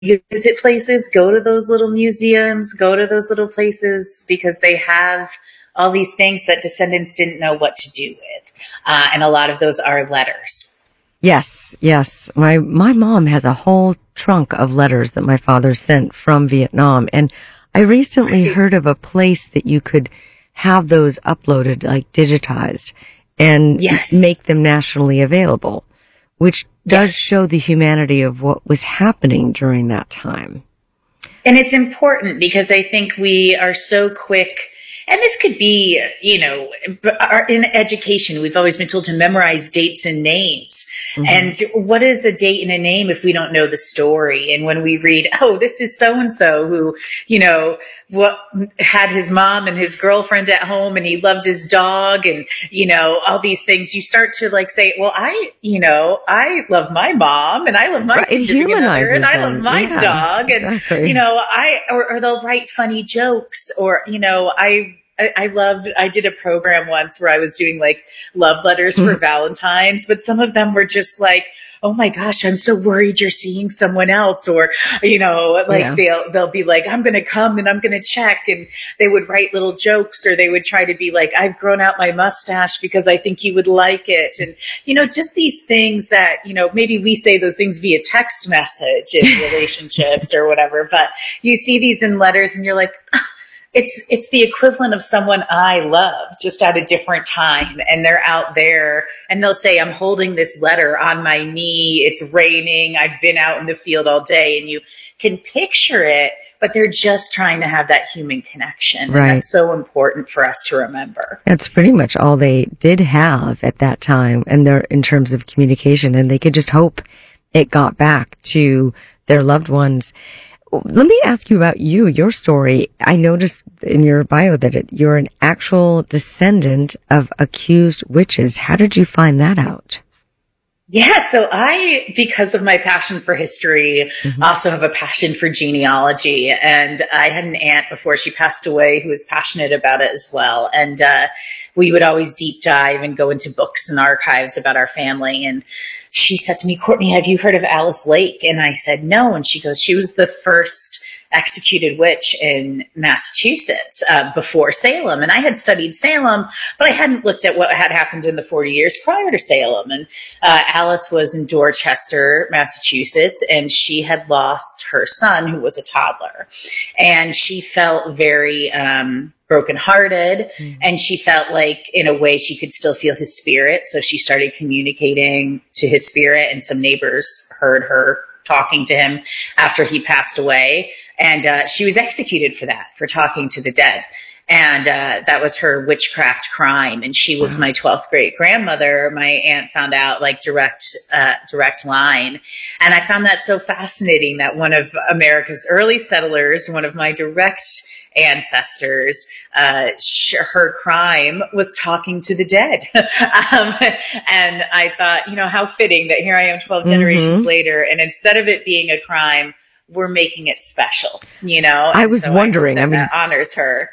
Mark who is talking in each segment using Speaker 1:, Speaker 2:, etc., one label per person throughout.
Speaker 1: visit places, go to those little museums, go to those little places, because they have all these things that descendants didn't know what to do with. And a lot of those are letters.
Speaker 2: Yes, yes. My mom has a whole trunk of letters that my father sent from Vietnam. And I recently heard of a place that you could have those uploaded, like digitized, and make them nationally available, which does show the humanity of what was happening during that time.
Speaker 1: And it's important because I think we are so quick. And this could be, in education, we've always been told to memorize dates and names. Mm-hmm. And what is a date and a name if we don't know the story? And when we read, oh, this is so-and-so who, had his mom and his girlfriend at home and he loved his dog and, all these things, you start to say, well, I love my mom and I love my significant other and I love my dog. And, or they'll write funny jokes or, I did a program once where I was doing love letters for Valentine's, but some of them were just oh my gosh, I'm so worried you're seeing someone else. Or, they'll be like, I'm going to come and I'm going to check. And they would write little jokes, or they would try to be like, I've grown out my mustache because I think you would like it. And, just these things that, maybe we say those things via text message in relationships or whatever, but you see these in letters and you're like, it's the equivalent of someone I love just at a different time. And they're out there and they'll say, I'm holding this letter on my knee. It's raining. I've been out in the field all day. And you can picture it, but they're just trying to have that human connection. Right. And that's so important for us to remember.
Speaker 2: That's pretty much all they did have at that time. And they're in terms of communication, and they could just hope it got back to their loved ones. Let me ask you about your story. I noticed in your bio that you're an actual descendant of accused witches. How did you find that out?
Speaker 1: Yeah, so because of my passion for history, also have a passion for genealogy. And I had an aunt before she passed away who was passionate about it as well. And we would always deep dive and go into books and archives about our family. And she said to me, Courtney, have you heard of Alice Lake? And I said, no. And she goes, she was the first executed witch in Massachusetts before Salem. And I had studied Salem, but I hadn't looked at what had happened in the 40 years prior to Salem. And Alice was in Dorchester, Massachusetts, and she had lost her son, who was a toddler. And she felt very brokenhearted, and she felt like in a way she could still feel his spirit. So she started communicating to his spirit, and some neighbors heard her talking to him after he passed away. And she was executed for that, for talking to the dead. And that was her witchcraft crime. And she was my 12th great grandmother. My aunt found out direct line. And I found that so fascinating that one of America's early settlers, one of my direct ancestors, her crime was talking to the dead. And I thought, how fitting that here I am 12 generations later, and instead of it being a crime, we're making it special,
Speaker 2: I was wondering,
Speaker 1: that honors her.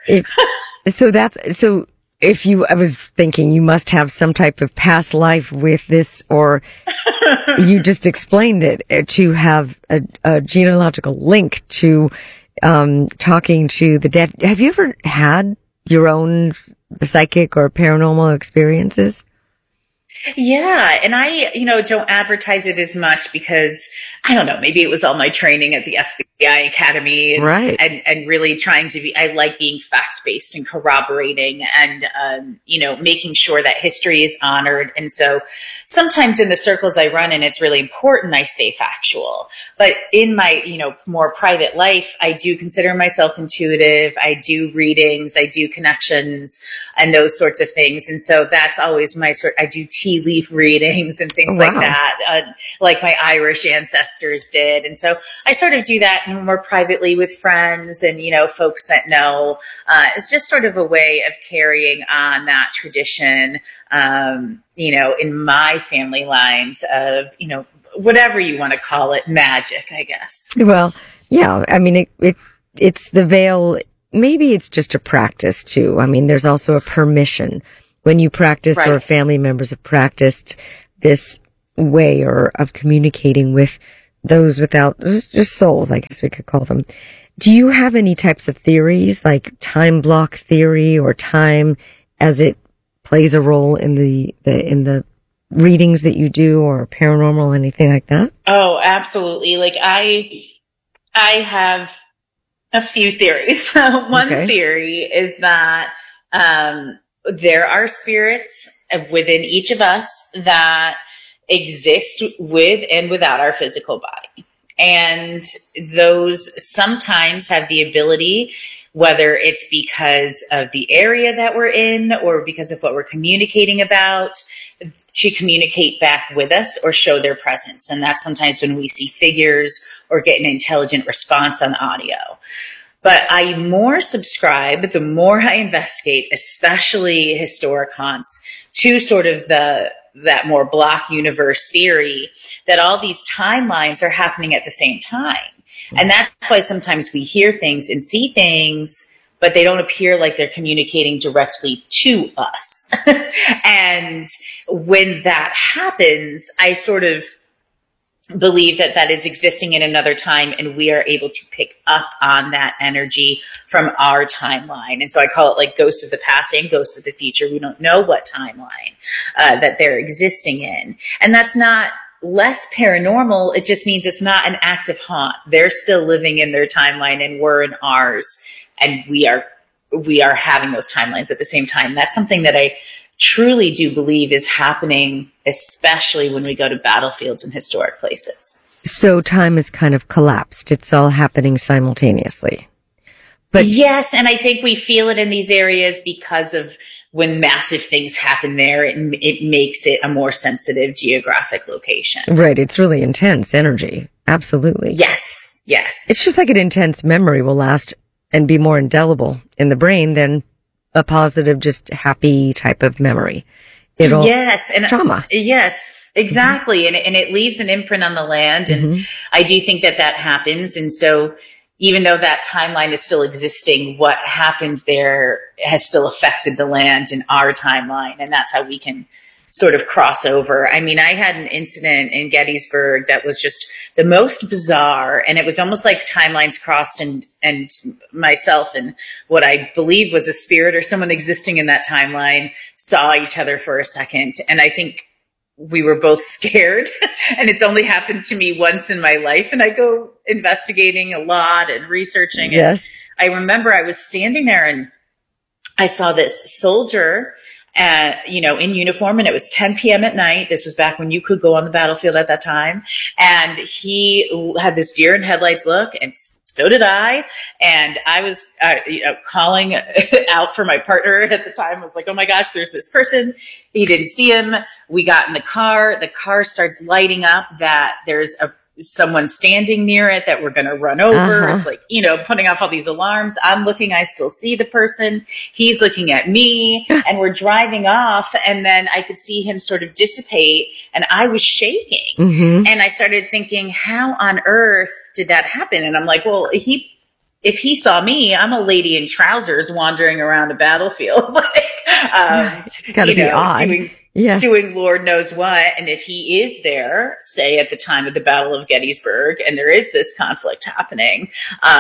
Speaker 2: I was thinking you must have some type of past life with this, or you just explained it to have a genealogical link to talking to the dead. Have you ever had your own psychic or paranormal experiences?
Speaker 1: Yeah. And I, don't advertise it as much because I don't know, maybe it was all my training at the FBI Academy,
Speaker 2: right?
Speaker 1: And really trying to I like being fact-based and corroborating and, making sure that history is honored. And so sometimes in the circles I run in, it's really important I stay factual. But in my, more private life, I do consider myself intuitive. I do readings, I do connections and those sorts of things. And so that's always I do tea leaf readings and things like that, like my Irish ancestors did. And so I sort of do that more privately with friends and, folks that know. It's just sort of a way of carrying on that tradition, in my family lines of, whatever you want to call it, magic, I guess.
Speaker 2: Well, yeah, I mean, it's the veil. Maybe it's just a practice too. I mean, there's also a permission when you practice, right, or family members have practiced this way of communicating with those without, just souls, I guess we could call them. Do you have any types of theories, like time block theory or time as it plays a role in the readings that you do, or paranormal, anything like that?
Speaker 1: Oh, absolutely. Like I have a few theories. One theory is that there are spirits within each of us that exist with and without our physical body. And those sometimes have the ability, whether it's because of the area that we're in or because of what we're communicating about, to communicate back with us or show their presence. And that's sometimes when we see figures or get an intelligent response on audio. But I more subscribe, the more I investigate, especially historic haunts, to sort of that more block universe theory that all these timelines are happening at the same time. And that's why sometimes we hear things and see things, but they don't appear like they're communicating directly to us. And when that happens, I sort of believe that that is existing in another time, and we are able to pick up on that energy from our timeline. And so I call it like ghosts of the past and ghosts of the future. We don't know what timeline that they're existing in. And that's not less paranormal. It just means it's not an active haunt. They're still living in their timeline and we're in ours. And we are having those timelines at the same time. That's something that I truly do believe is happening, especially when we go to battlefields and historic places.
Speaker 2: So time has kind of collapsed. It's all happening simultaneously. But
Speaker 1: yes, and I think we feel it in these areas because of when massive things happen there, it makes it a more sensitive geographic location.
Speaker 2: Right. It's really intense energy. Absolutely.
Speaker 1: Yes. Yes.
Speaker 2: It's just like an intense memory will last and be more indelible in the brain than a positive, just happy type of memory. It'll
Speaker 1: yes, and
Speaker 2: trauma.
Speaker 1: Yes, exactly. Mm-hmm. And it leaves an imprint on the land. And mm-hmm. I do think that happens. And so even though that timeline is still existing, what happened there has still affected the land in our timeline. And that's how we can sort of cross over. I mean, I had an incident in Gettysburg that was just the most bizarre, and it was almost like timelines crossed, and myself and what I believe was a spirit or someone existing in that timeline saw each other for a second. And I think we were both scared, and it's only happened to me once in my life. And I go investigating a lot and researching.
Speaker 2: Yes.
Speaker 1: And I remember I was standing there and I saw this soldier in uniform, and it was 10 p.m. at night. This was back when you could go on the battlefield at that time. And he had this deer in headlights look, and so did I. And I was, calling out for my partner at the time. I was like, oh my gosh, there's this person. He didn't see him. We got in the car. The car starts lighting up that there's someone standing near it that we're going to run over. It's like, putting off all these alarms. I'm looking, I still see the person. He's looking at me, and we're driving off. And then I could see him sort of dissipate, and I was shaking. Mm-hmm. And I started thinking, how on earth did that happen? And I'm like, well, if he saw me, I'm a lady in trousers wandering around a battlefield.
Speaker 2: It's gotta be odd.
Speaker 1: Doing Lord knows what. And if he is there, say at the time of the Battle of Gettysburg, and there is this conflict happening,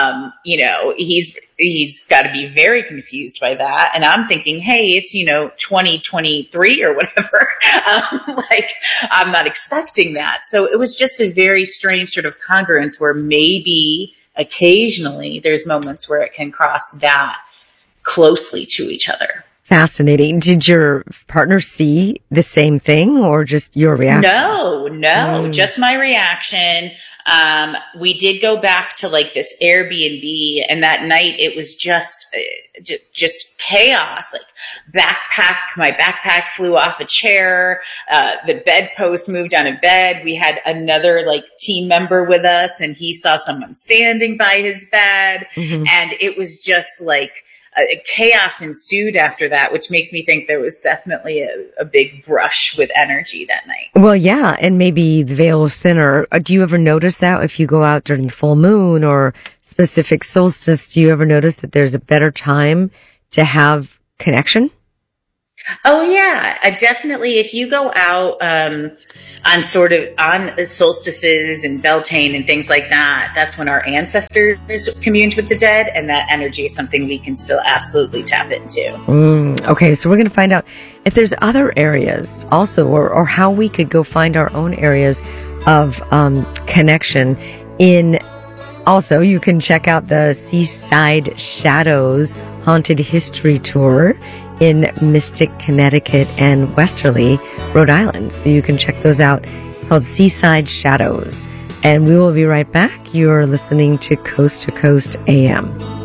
Speaker 1: he's got to be very confused by that. And I'm thinking, hey, it's, 2023 or whatever. I'm not expecting that. So it was just a very strange sort of congruence where maybe occasionally there's moments where it can cross that closely to each other.
Speaker 2: Fascinating. Did your partner see the same thing, or just your reaction?
Speaker 1: No, just my reaction. We did go back to like this Airbnb, and that night it was just chaos. Like my backpack flew off a chair. The bedpost moved on a bed. We had another like team member with us, and he saw someone standing by his bed. Mm-hmm. And it was just like, chaos ensued after that, which makes me think there was definitely a big brush with energy that night.
Speaker 2: Well, yeah, and maybe the veil was thinner. Do you ever notice that if you go out during the full moon or specific solstice, do you ever notice that there's a better time to have connection?
Speaker 1: Oh yeah, definitely. If you go out on sort of on solstices and Beltane and things like that, that's when our ancestors communed with the dead, and that energy is something we can still absolutely tap into.
Speaker 2: Okay, so we're going to find out if there's other areas also, or how we could go find our own areas of connection in. Also, you can check out the Seaside Shadows Haunted History Tour in Mystic, Connecticut and Westerly, Rhode Island. So you can check those out. It's called Seaside Shadows. And we will be right back. You're listening to Coast AM.